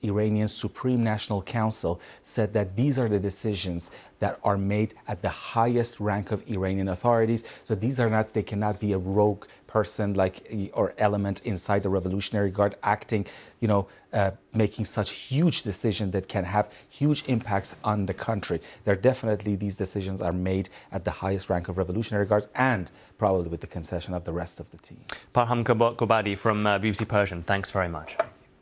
Iranian Supreme National Council said that these are the decisions that are made at the highest rank of Iranian authorities. So these are not, they cannot be a rogue person or element inside the Revolutionary Guard acting, making such huge decisions that can have huge impacts on the country. These decisions are made at the highest rank of Revolutionary Guards and probably with the concession of the rest of the team. Parham Gobadi from BBC Persian, thanks very much.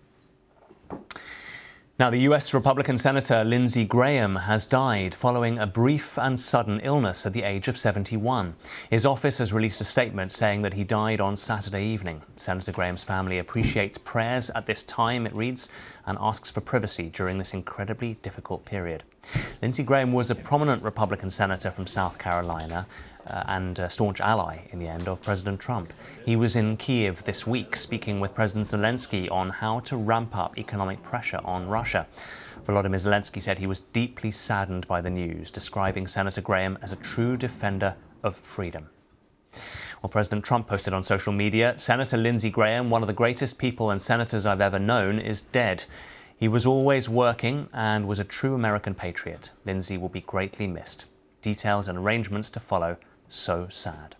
Now, the US Republican Senator Lindsey Graham has died following a brief and sudden illness at the age of 71. His office has released a statement saying that he died on Saturday evening. Senator Graham's family appreciates prayers at this time, it reads, and asks for privacy during this incredibly difficult period. Lindsey Graham was a prominent Republican senator from South Carolina and a staunch ally, in the end, of President Trump. He was in Kyiv this week speaking with President Zelensky on how to ramp up economic pressure on Russia. Volodymyr Zelensky said he was deeply saddened by the news, describing Senator Graham as a true defender of freedom. Well, President Trump posted on social media, "Senator Lindsey Graham, one of the greatest people and senators I've ever known, is dead. He was always working and was a true American patriot. Lindsey will be greatly missed. Details and arrangements to follow. So sad."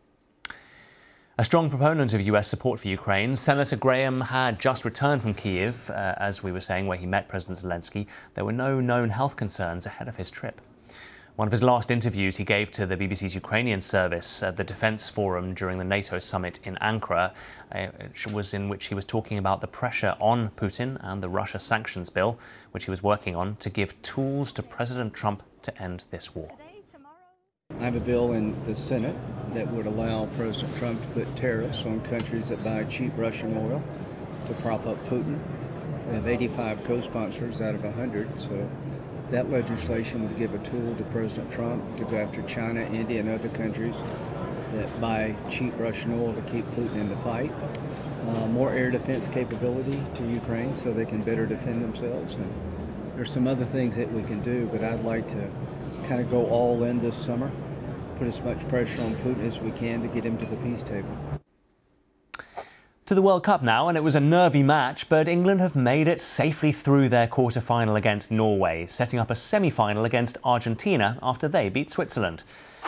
A strong proponent of US support for Ukraine, Senator Graham had just returned from Kyiv, as we were saying, where he met President Zelensky. There were no known health concerns ahead of his trip. One of his last interviews he gave to the BBC's Ukrainian service at the Defence Forum during the NATO summit in Ankara was in which he was talking about the pressure on Putin and the Russia sanctions bill, which he was working on to give tools to President Trump to end this war. I have a bill in the Senate that would allow President Trump to put tariffs on countries that buy cheap Russian oil to prop up Putin. We have 85 co-sponsors out of 100, so that legislation would give a tool to President Trump to go after China, India, and other countries that buy cheap Russian oil to keep Putin in the fight. More air defense capability to Ukraine so they can better defend themselves. And there's some other things that we can do, but I'd like to kind of go all in this summer, put as much pressure on Putin as we can to get him to the peace table. To the World Cup now, and it was a nervy match, but England have made it safely through their quarter-final against Norway, setting up a semi-final against Argentina after they beat Switzerland.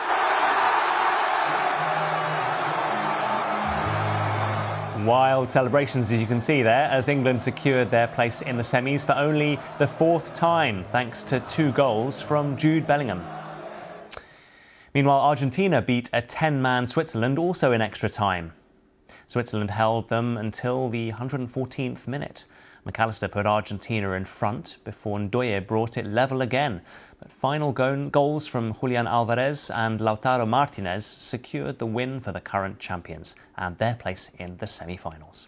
Wild celebrations, as you can see there, as England secured their place in the semis for only the fourth time, thanks to 2 goals from Jude Bellingham. Meanwhile, Argentina beat a 10-man Switzerland also in extra time. Switzerland held them until the 114th minute. McAllister put Argentina in front before Ndoye brought it level again. But final goals from Julian Alvarez and Lautaro Martinez secured the win for the current champions and their place in the semi-finals.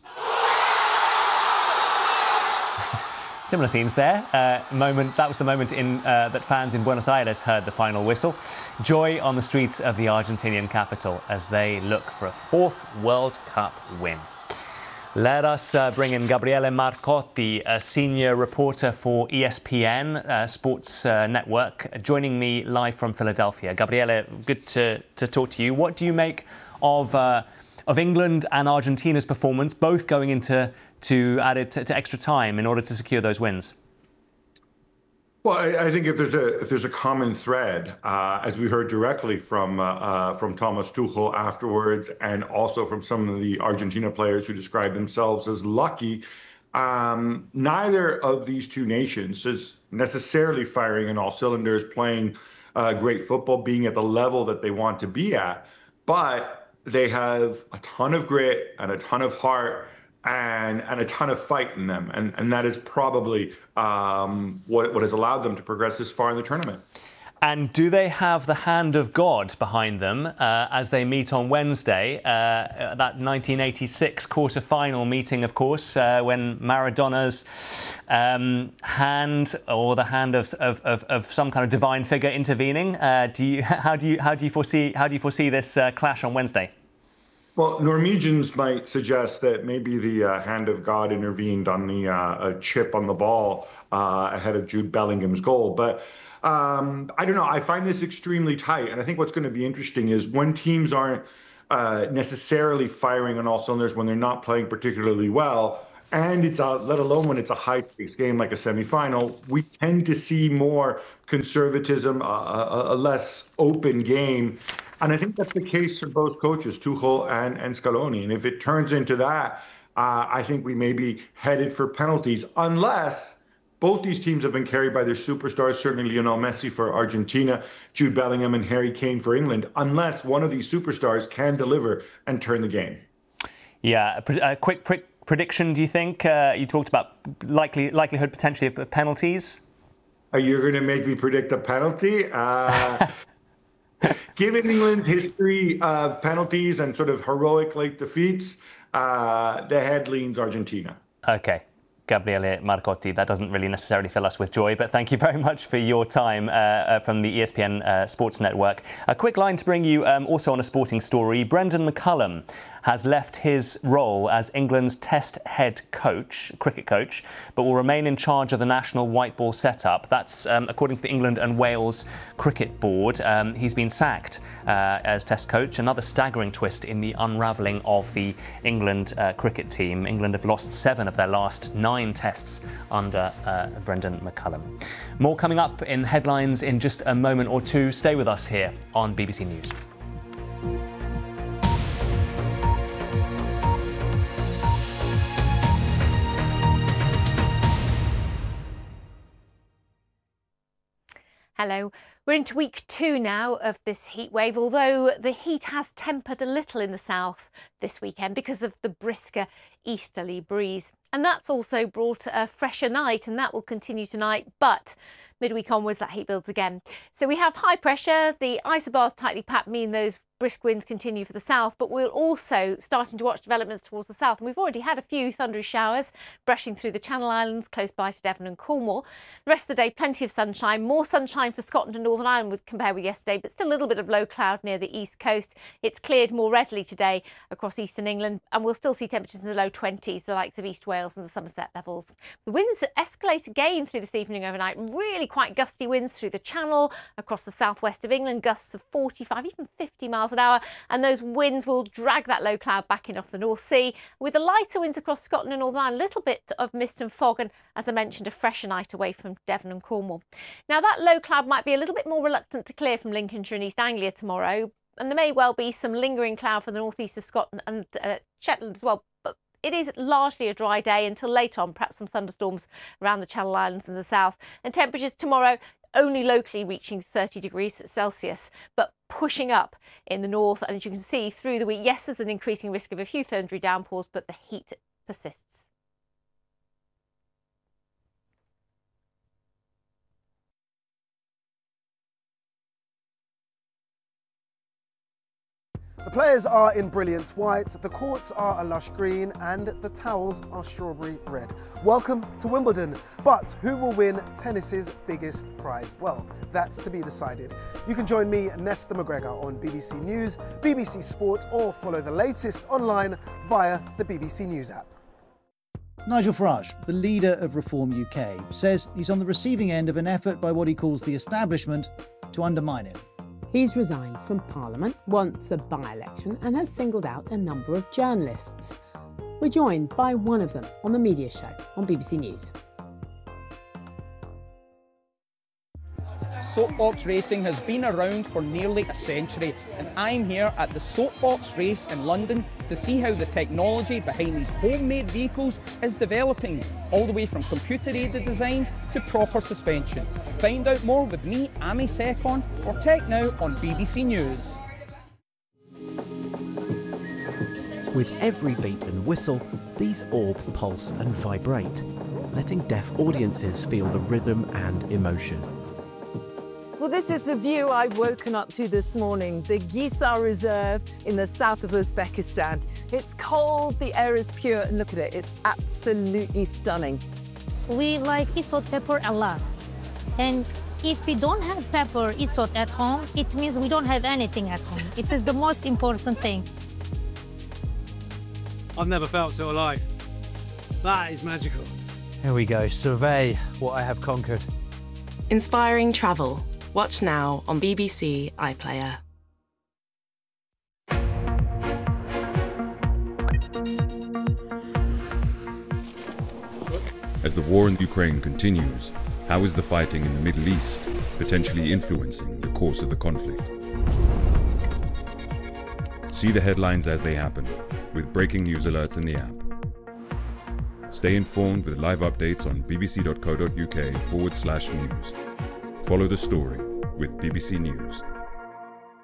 Similar scenes there. That was the moment that fans in Buenos Aires heard the final whistle. Joy on the streets of the Argentinian capital as they look for a 4th World Cup win. Let us bring in Gabriele Marcotti, a senior reporter for ESPN Sports Network, joining me live from Philadelphia. Gabriele, good to talk to you. What do you make of England and Argentina's performance, both going into to extra time in order to secure those wins? Well, I think if there's a common thread, as we heard directly from Thomas Tuchel afterwards, and also from some of the Argentina players who described themselves as lucky, neither of these two nations is necessarily firing on all cylinders, playing great football, being at the level that they want to be at, but they have a ton of grit and a ton of heart and a ton of fight in them. And that is probably what has allowed them to progress this far in the tournament. And do they have the hand of God behind them as they meet on Wednesday? That 1986 quarter-final meeting, of course, when Maradona's hand, or the hand of some kind of divine figure intervening. How do you foresee this clash on Wednesday? Well, Norwegians might suggest that maybe the hand of God intervened on the chip on the ball ahead of Jude Bellingham's goal. But I don't know. I find this extremely tight. And I think what's going to be interesting is when teams aren't necessarily firing on all cylinders, when they're not playing particularly well, and let alone when it's a high-stakes game like a semifinal, we tend to see more conservatism, a less open game. And I think that's the case for both coaches, Tuchel and Scaloni. And if it turns into that, I think we may be headed for penalties, unless both these teams have been carried by their superstars, certainly Lionel Messi for Argentina, Jude Bellingham and Harry Kane for England, unless one of these superstars can deliver and turn the game. Yeah, a quick prediction, do you think? You talked about likelihood potentially of penalties. Are you going to make me predict a penalty? Given England's history of penalties and sort of heroic late defeats, the head leans Argentina. OK. Gabriele Marcotti, that doesn't really necessarily fill us with joy, but thank you very much for your time from the ESPN Sports Network. A quick line to bring you also on a sporting story. Brendan McCullum has left his role as England's Test head coach, cricket coach, but will remain in charge of the national white ball setup. That's according to the England and Wales Cricket Board. He's been sacked as Test coach. Another staggering twist in the unravelling of the England cricket team. England have lost 7 of their last 9 tests under Brendan McCullum. More coming up in headlines in just a moment or two. Stay with us here on BBC News. Hello. We're into week 2 now of this heat wave, although the heat has tempered a little in the south this weekend because of the brisker easterly breeze. And that's also brought a fresher night, and that will continue tonight. But midweek onwards, that heat builds again. So we have high pressure. The isobars tightly packed mean those brisk winds continue for the south, but we're also starting to watch developments towards the south. And we've already had a few thundery showers brushing through the Channel Islands close by to Devon and Cornwall. The rest of the day, plenty of sunshine, more sunshine for Scotland and Northern Ireland compared with yesterday, but still a little bit of low cloud near the east coast. It's cleared more readily today across eastern England, and we'll still see temperatures in the low 20s, the likes of East Wales and the Somerset levels. The winds escalate again through this evening overnight, really quite gusty winds through the Channel, across the southwest of England, gusts of 45, even 50 miles an hour, and those winds will drag that low cloud back in off the North Sea. With the lighter winds across Scotland and Northern Ireland, a little bit of mist and fog, and as I mentioned, a fresher night away from Devon and Cornwall. Now that low cloud might be a little bit more reluctant to clear from Lincolnshire and East Anglia tomorrow, and there may well be some lingering cloud for the northeast of Scotland and Shetland as well. But it is largely a dry day until late on, perhaps some thunderstorms around the Channel Islands and the south. And temperatures tomorrow only locally reaching 30 degrees Celsius, but pushing up in the north. And as you can see through the week, yes, there's an increasing risk of a few thundery downpours, but the heat persists. The players are in brilliant white, the courts are a lush green, and the towels are strawberry red. Welcome to Wimbledon. But who will win tennis's biggest prize? Well, that's to be decided. You can join me, Nesta McGregor, on BBC News, BBC Sport, or follow the latest online via the BBC News app. Nigel Farage, the leader of Reform UK, says he's on the receiving end of an effort by what he calls the establishment to undermine him. He's resigned from Parliament, wants a by-election, and has singled out a number of journalists. We're joined by one of them on the Media Show on BBC News. Soapbox racing has been around for nearly a century, and I'm here at the Soapbox race in London to see how the technology behind these homemade vehicles is developing, all the way from computer-aided designs to proper suspension. Find out more with me, Amy Secon, for Tech Now on BBC News. With every beat and whistle, these orbs pulse and vibrate, letting deaf audiences feel the rhythm and emotion. Well, this is the view I've woken up to this morning, the Gisar Reserve in the south of Uzbekistan. It's cold, the air is pure, and look at it, it's absolutely stunning. We like isot pepper a lot. And if we don't have pepper isot at home, it means we don't have anything at home. It is the most important thing. I've never felt so alive. That is magical. Here we go, survey what I have conquered. Inspiring travel. Watch now on BBC iPlayer. As the war in Ukraine continues, how is the fighting in the Middle East potentially influencing the course of the conflict? See the headlines as they happen, with breaking news alerts in the app. Stay informed with live updates on bbc.co.uk/news. Follow the story with BBC News.